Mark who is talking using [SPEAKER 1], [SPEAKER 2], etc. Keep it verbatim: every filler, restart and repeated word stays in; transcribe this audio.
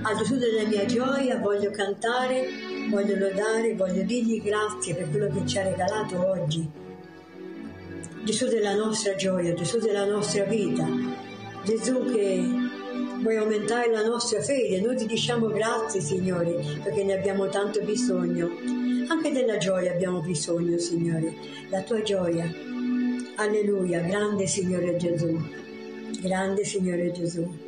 [SPEAKER 1] Al Gesù della mia gioia voglio cantare, voglio lodare, voglio dirgli grazie per quello che ci ha regalato oggi. Gesù della nostra gioia, Gesù della nostra vita, Gesù che vuoi aumentare la nostra fede. Noi ti diciamo grazie, Signore, perché ne abbiamo tanto bisogno. Anche della gioia abbiamo bisogno, Signore, la tua gioia. Alleluia, grande Signore Gesù, grande Signore Gesù.